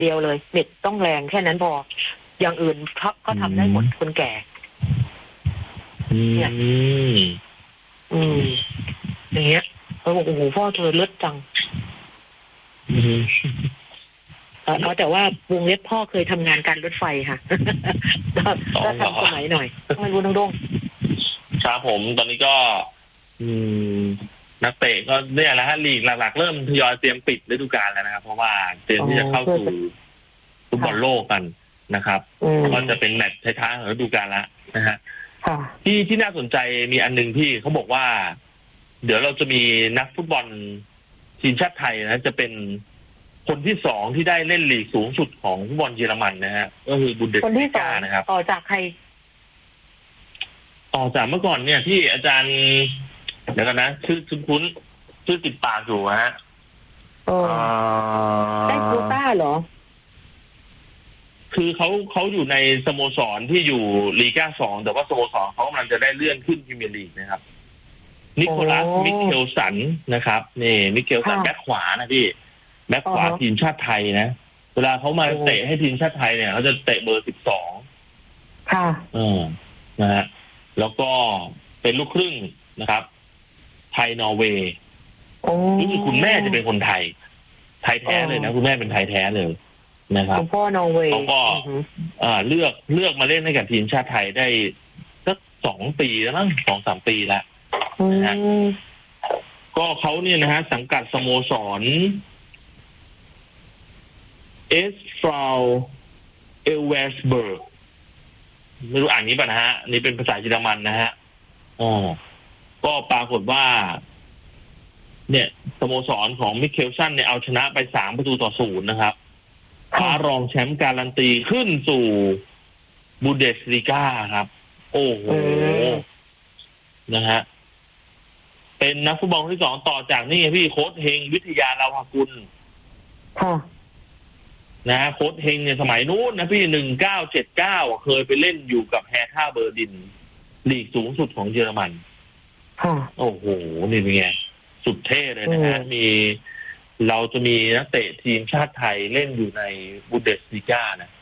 เดียวเลยเน็ตต้องแรงแค่นั้นพออย่างอื่นก็ทำได้หมดคนแก่เนี่ยอย่างเงี้ยเขาบอกโอ้โหพ่อเธอเลิศจังแต่ว่าวงเล็บพ่อเคยทำงานการรถไฟค่ะก็ทำสมัยหน่อยไม่รู้น้องครับผมตอนนี้ก็นักเตะก็เนี่ยแหละฮะลีกหลักๆเริ่มทยอยเตรียมปิดฤดูกาลแล้วนะครับเพราะว่าเตรียมที่จะเข้าสู่ฟุตบอลโลกกันนะครับก็จะเป็นแมตช์ท้ายๆของฤดูกาลแล้วนะฮะที่น่าสนใจมีอันนึงที่เขาบอกว่าเดี๋ยวเราจะมีนักฟุตบอลทีมชาติไทยนะจะเป็นคนที่สองที่ได้เล่นลีกสูงสุดของฟุตบอลเยอรมันนะฮะก็คือบุนเดสลีกานะครับต่อจากใครต่อจากเมื่อก่อนเนี่ยที่อาจารย์เดี๋ยวกันนะชื่อคุ้นชื่อติดปากอยู่ฮะได้โควต้าเหรอคือเขาอยู่ในสโมสรที่อยู่ลีก้า2แต่ว่าสโมสรเขากำลังจะได้เลื่อนขึ้นพรีเมียร์ลีกนะครับนิโคลัสมิเคลสันนะครับนี่มิเคลสันแบ็คขวานะพี่แบ็คขวาทีมชาติไทยนะเวลาเขามาเตะให้ทีมชาติไทยเนี่ยเขาจะเตะเบอร์12 ค่ะนะฮะแล้วก็เป็นลูกครึ่งนะครับไทยนอร์เวย์นี่คือคุณแม่จะเป็นคนไทยแท้เลยนะคุณแม่เป็นไทยแท้เลยนะครับคุณพ่อนอร์เวย์เขาก็เลือกมาเล่นให้กับทีมชาติไทยได้สัก2 ปีแล้วมั้ง2-3 ปีแล้วนะฮะก็เขาเนี่ยนะฮะสังกัดสโมสรเอสฟราวเอลเวสเบิร์กไม่รู้อ่านนี้ป่ะนะฮะนี่เป็นภาษาเยอรมันนะฮะก็ปรากฏว่าเนี่ยสโมสรของมิเคลสันเนี่ยเอาชนะไป3-0นะครับคว้ารองแชมป์การันตีขึ้นสู่บูเดสลีกาครับโอ้โหนะฮะเป็นนักฟุตบอลที่2ต่อจากนี่พี่โค้ชเฮงวิทยาลาวหกุลนะโค้ชเฮงเนี่ยสมัยนู้นนะพี่1979เคยไปเล่นอยู่กับแฮท่าเบอร์ดินลีกสูงสุดของเยอรมันโอ้โหนี่เป็นไงสุดเท่เลยนะฮะเราจะมีนักเตะทีมชาติไทยเล่นอยู่ในบูเดสลีกานะ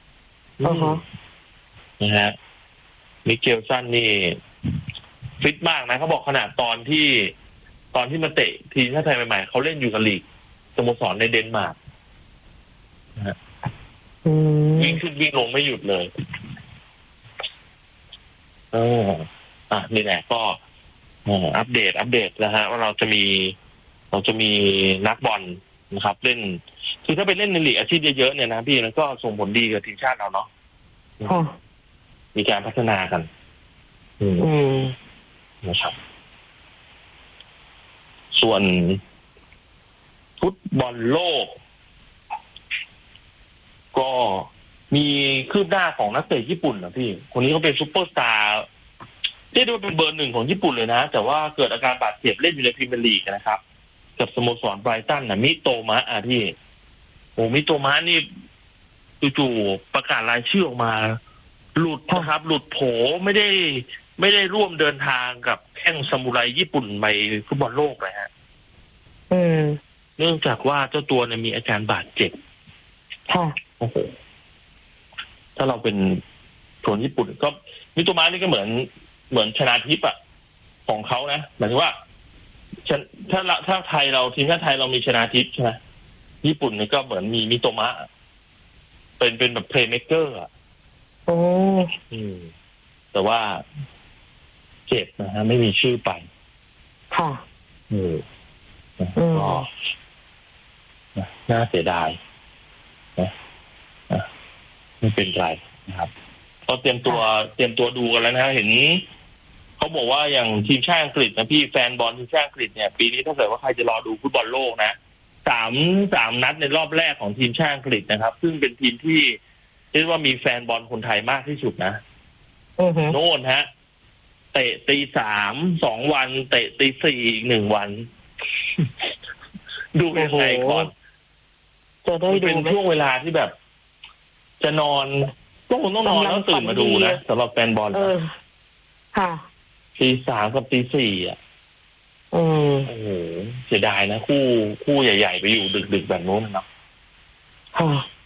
นะฮะมิเคลสันนี่ฟิตมากนะเขาบอกขนาดตอนที่มาเตะทีมชาติไทยใหม่ๆเขาเล่นอยู่กับลีกสโมสรในเดนมาร์กนะฮะวิ่งขึ้นวิ่งลงไม่หยุดเลยนี่แหละก็อัปเดตนะฮะว่าเราจะมีนักบอลนะครับเล่นคือถ้าไปเล่นในลีกอาชีพเยอะๆเนี่ยนะพี่มันก็ส่งผลดีกับทีมชาติเราเนาะมีการพัฒนากันนะครับส่วนฟุตบอลโลกก็มีคืบหน้าของนักเตะญี่ปุ่นนะพี่คนนี้เขาเป็นซุปเปอร์สตาร์เรียกได้ว่าเป็นเบอร์ 1ของญี่ปุ่นเลยนะแต่ว่าเกิดอาการบาดเจ็บเล่นอยู่ในพรีเมียร์ลีกนะครับกับสโมสรไบรตันนะมิโตมะพี่มิโตมะนี่จู่ๆประกาศรายชื่อออกมาหลุดนะครับหลุดโผไม่ได้ร่วมเดินทางกับแข้งซามูไรญี่ปุ่นไปฟุตบอลโลกเลยฮะเนื่องจากว่าเจ้าตัวเนี่ยมีอาการบาดเจ็บโอ้โหถ้าเราเป็นคนญี่ปุ่นก็มิโตมะนี่ก็เหมือนชนาทิพย์อะของเขานะหมายถึงว่าถ้าไทยเราทีมชาติไทยเรามีชนาทิพย์ใช่ไหมญี่ปุ่นนี่ก็เหมือนมีมิโตมะเป็นแบบเพลย์เมคเกอร์อะแต่ว่าเจ็บนะฮะไม่มีชื่อไปค่ะก็น่าเสียดายนะไม่เป็นไรนะครับก็เตรียมตัวดูกันแล้วนะเห็นเขาบอกว่าอย่างทีมชาติอังกฤษนะพี่แฟนบอลทีมชาติอังกฤษเนี่ยปีนี้ถ้าเกิดว่าใครจะรอดูฟุตบอลโลกนะ3นัดในรอบแรกของทีมชาติอังกฤษนะครับซึ่งเป็นทีมที่เรียกว่ามีแฟนบอลคนไทยมากที่สุดนะโน่นฮะเตะตี 3 2 วันเตะตี 4อีก1 วันดูยังไงก่อนจะได้ดูเป็นช่วงเวลาที่แบบจะนอนก็คงต้องนอนแล้วตื่นมาดูนะสำหรับแฟนบอลค่ะตี 3กับตี 4อ่ะโอ้โหเสียดายนะคู่ใหญ่ๆไปอยู่ดึกๆแบบโน้นเนาะ